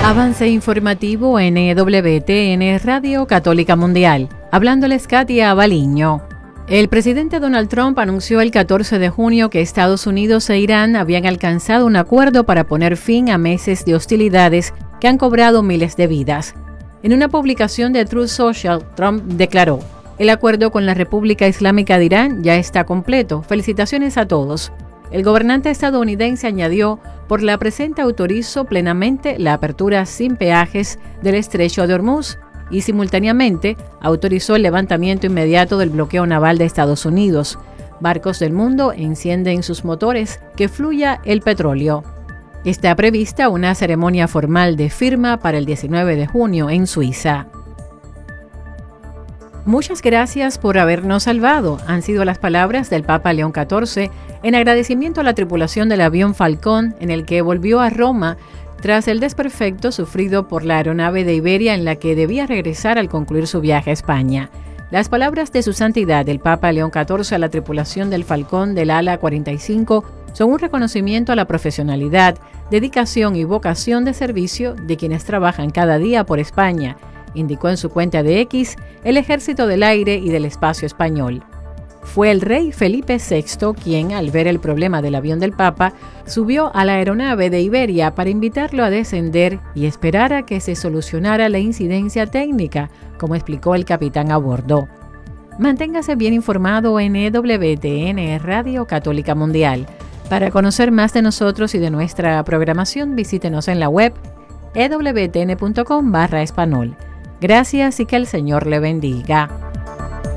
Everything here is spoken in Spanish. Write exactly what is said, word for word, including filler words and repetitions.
Avance informativo en E W T N Radio Católica Mundial. Hablándoles Katia Baliño. El presidente Donald Trump anunció el catorce de junio que Estados Unidos e Irán habían alcanzado un acuerdo para poner fin a meses de hostilidades que han cobrado miles de vidas. En una publicación de Truth Social, Trump declaró: "El acuerdo con la República Islámica de Irán ya está completo. Felicitaciones a todos". El gobernante estadounidense añadió: "Por la presente autorizo plenamente la apertura sin peajes del estrecho de Hormuz", y simultáneamente autorizó el levantamiento inmediato del bloqueo naval de Estados Unidos. Barcos del mundo encienden sus motores, que fluya el petróleo. Está prevista una ceremonia formal de firma para el diecinueve de junio en Suiza. Muchas gracias por habernos salvado, han sido las palabras del Papa León catorce en agradecimiento a la tripulación del avión Falcón en el que volvió a Roma tras el desperfecto sufrido por la aeronave de Iberia en la que debía regresar al concluir su viaje a España. Las palabras de su santidad, el Papa León catorce, a la tripulación del Falcón del ala cuarenta y cinco son un reconocimiento a la profesionalidad, dedicación y vocación de servicio de quienes trabajan cada día por España, indicó en su cuenta de X el Ejército del Aire y del Espacio Español. Fue el rey Felipe sexto quien, al ver el problema del avión del Papa, subió a la aeronave de Iberia para invitarlo a descender y esperar a que se solucionara la incidencia técnica, como explicó el capitán a bordo. Manténgase bien informado en E W T N Radio Católica Mundial. Para conocer más de nosotros y de nuestra programación, visítenos en la web e w t n punto com barra español. Gracias y que el Señor le bendiga.